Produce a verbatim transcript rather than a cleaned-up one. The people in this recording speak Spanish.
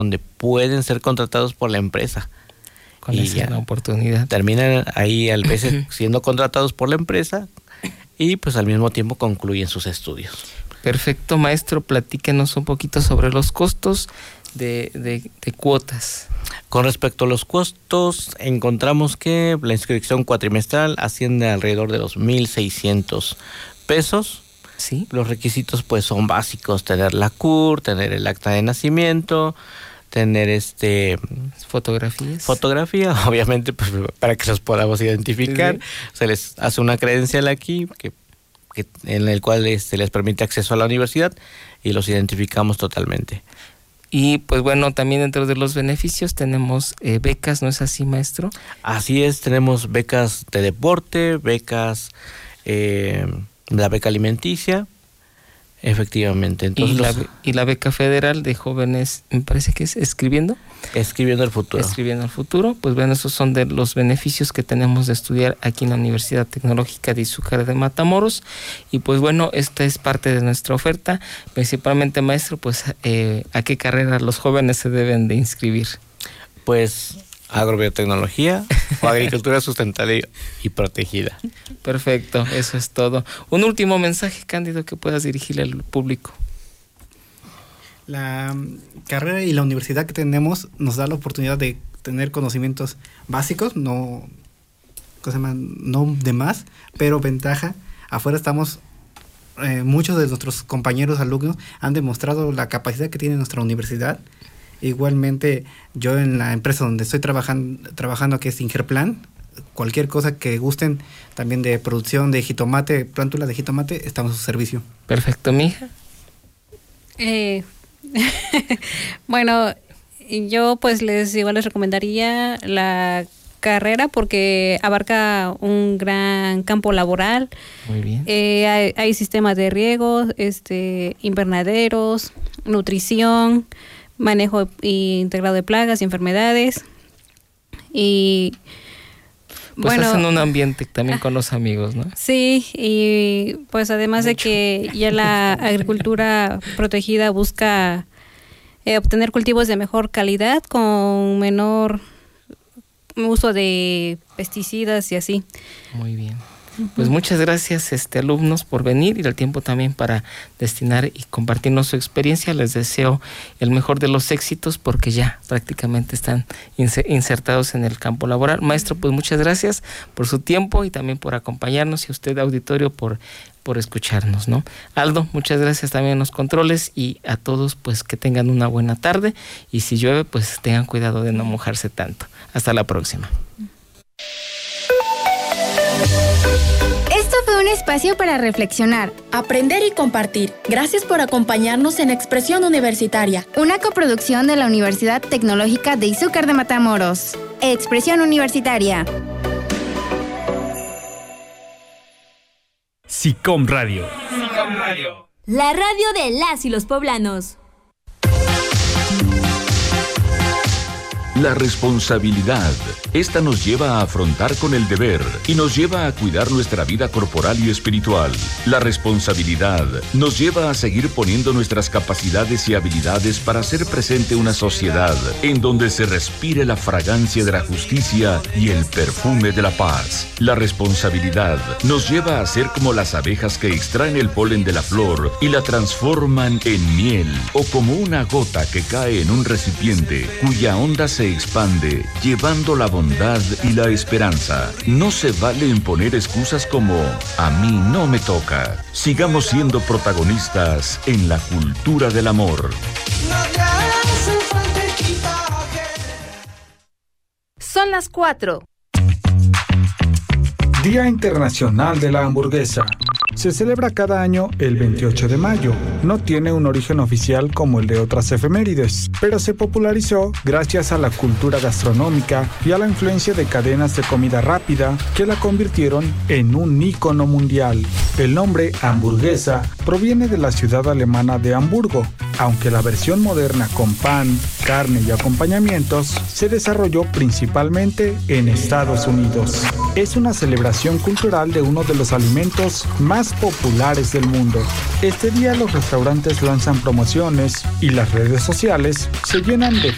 donde pueden ser contratados por la empresa. Con esa oportunidad. Terminan ahí a veces siendo contratados por la empresa y pues al mismo tiempo concluyen sus estudios. Perfecto, maestro, platíquenos un poquito sobre los costos de, de, de cuotas. Con respecto a los costos, encontramos que la inscripción cuatrimestral asciende alrededor de los mil seiscientos pesos. Sí. Los requisitos pues son básicos: tener la C U R, tener el acta de nacimiento, tener este fotografías. Fotografía, obviamente, pues para que los podamos identificar. Sí, sí. Se les hace una credencial aquí que, que en el cual este, les permite acceso a la universidad y los identificamos totalmente. Y pues bueno, también dentro de los beneficios tenemos eh, becas, ¿no es así, maestro? Así es, tenemos becas de deporte, becas, eh, la beca alimenticia, efectivamente. Entonces, y, la, los, y la beca federal de jóvenes, me parece que es escribiendo. Escribiendo el futuro. Escribiendo el futuro. Pues bueno, esos son de los beneficios que tenemos de estudiar aquí en la Universidad Tecnológica de Izúcar de Matamoros. Y pues bueno, esta es parte de nuestra oferta. Principalmente, maestro, pues eh, ¿a qué carrera los jóvenes se deben de inscribir? Pues agrobiotecnología o agricultura sustentable y protegida. Perfecto, eso es todo. Un último mensaje, Cándido, que puedas dirigirle al público. La carrera y la universidad que tenemos nos da la oportunidad de tener conocimientos básicos, no, ¿cómo se llama? No de más, pero ventaja. Afuera estamos, eh, muchos de nuestros compañeros alumnos han demostrado la capacidad que tiene nuestra universidad. Igualmente, yo en la empresa donde estoy trabajando, trabajando que es Ingerplan, cualquier cosa que gusten, también de producción de jitomate, plántula de jitomate, estamos a su servicio. Perfecto, mija. Eh, bueno, yo pues les igual les recomendaría la carrera porque abarca un gran campo laboral. Muy bien. Eh, hay, hay sistemas de riego, este, invernaderos, nutrición, manejo integrado de plagas y enfermedades. Y pues bueno, hacen un ambiente también con los amigos, ¿no? Sí, y pues además Mucho. de que ya la agricultura protegida busca eh, obtener cultivos de mejor calidad con menor uso de pesticidas y así. Muy bien. Pues muchas gracias, este, alumnos, por venir y el tiempo también para destinar y compartirnos su experiencia. Les deseo el mejor de los éxitos porque ya prácticamente están insertados en el campo laboral. Maestro, pues muchas gracias por su tiempo y también por acompañarnos, y a usted, auditorio, por, por escucharnos, ¿no? Aldo, muchas gracias también en los controles, y a todos pues que tengan una buena tarde, y si llueve pues tengan cuidado de no mojarse tanto. Hasta la próxima. Esto fue un espacio para reflexionar, aprender y compartir. Gracias por acompañarnos en Expresión Universitaria, una coproducción de la Universidad Tecnológica de Izúcar de Matamoros. Expresión Universitaria. SICOM Radio. SICOM Radio. La radio de las y los poblanos. La responsabilidad. Esta nos lleva a afrontar con el deber y nos lleva a cuidar nuestra vida corporal y espiritual. La responsabilidad nos lleva a seguir poniendo nuestras capacidades y habilidades para hacer presente una sociedad en donde se respire la fragancia de la justicia y el perfume de la paz. La responsabilidad nos lleva a ser como las abejas que extraen el polen de la flor y la transforman en miel, o como una gota que cae en un recipiente cuya onda se expande, llevando la bondad y la esperanza. No se vale imponer excusas como "a mí no me toca". Sigamos siendo protagonistas en la cultura del amor. Son las cuatro. Día Internacional de la Hamburguesa. Se celebra cada año el veintiocho de mayo. No tiene un origen oficial como el de otras efemérides, pero se popularizó gracias a la cultura gastronómica y a la influencia de cadenas de comida rápida que la convirtieron en un ícono mundial. El nombre hamburguesa proviene de la ciudad alemana de Hamburgo, aunque la versión moderna con pan, carne y acompañamientos se desarrolló principalmente en Estados Unidos. Es una celebración cultural de uno de los alimentos más populares del mundo. Este día los restaurantes lanzan promociones y las redes sociales se llenan de